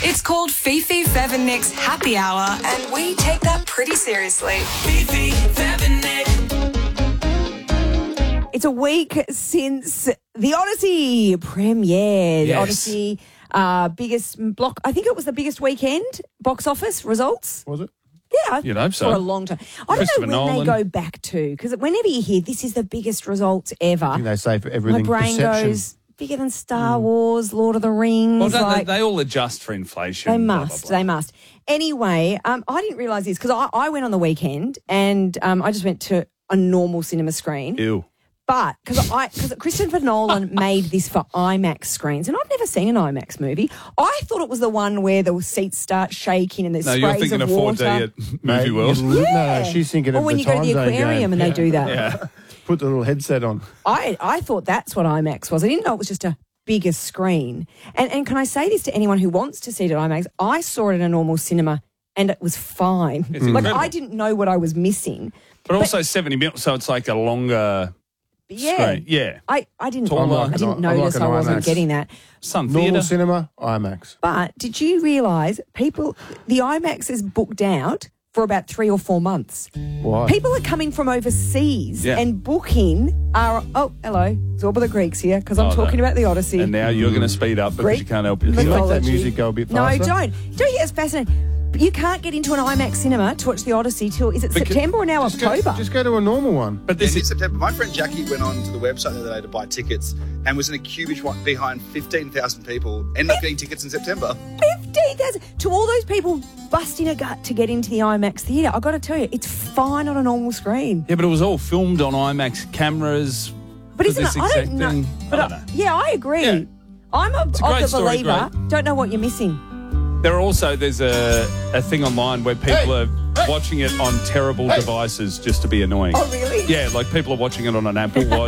It's called Fifi, Fev and Nick's Happy Hour, and we take that pretty seriously. Fifi, Fev and Nick. It's a week since The Odyssey premiered. Yes. Odyssey, biggest block. I think it was the biggest weekend box office results. Was it? Yeah, You'd hope so. For a long time. I don't Christopher know when Nolan. they go back to, because whenever you hear this is the biggest results ever, I think they say for my everything. brain perception. goes bigger than Star Wars, Lord of the Rings. Well, don't like, they all adjust for inflation. They blah, blah, must. blah. They must. Anyway, I didn't realise this because I went on the weekend and I just went to a normal cinema screen. Ew. But because Christopher Nolan made this for IMAX screens, and I've never seen an IMAX movie. I thought it was the one where the seats start shaking and there's No, sprays you're thinking of of water. 4D at Movie No, World. No, she's thinking Or of when the you go to the time zone aquarium game. and they do that. Yeah. Put the little headset on. I thought that's what IMAX was. I didn't know it was just a bigger screen. And can I say this to anyone who wants to see it at IMAX? I saw it in a normal cinema and it was fine. It's Like incredible. I didn't know what I was missing. But also 70 minutes, so it's like a longer Yeah. screen. Yeah. I didn't Taller. I didn't I'm like notice an I wasn't IMAX. getting that. Some Normal theatre. cinema, IMAX. But did you realise the IMAX is booked out for about 3 or 4 months? Why? People are coming from overseas Yeah. and booking hello, Zorba the Greeks here because I'm Oh, talking no. about the Odyssey. And now you're going to speed up because Greek you can't help You yourself. like that mythology. music go a bit No, faster? don't. Don't you get fascinating? But you can't get into an IMAX cinema to watch the Odyssey till, is it September or now October? Just go to a normal one. But this In is... September, my friend Jackie went on to the website the other day to buy tickets and was in a queue behind 15,000 people. Ended up getting tickets in September. 15,000. To all those people busting a gut to get into the IMAX theatre, I've got to tell you, it's fine on a normal screen. Yeah, but it was all filmed on IMAX cameras. But for isn't this it? I exact don't know. thing. But I don't know. yeah, I agree. Yeah. I'm of a great the story, believer. great. Don't know what you're missing. There's a thing online where people are watching it on terrible devices just to be annoying. Oh, really? Yeah, like people are watching it on an Apple Watch.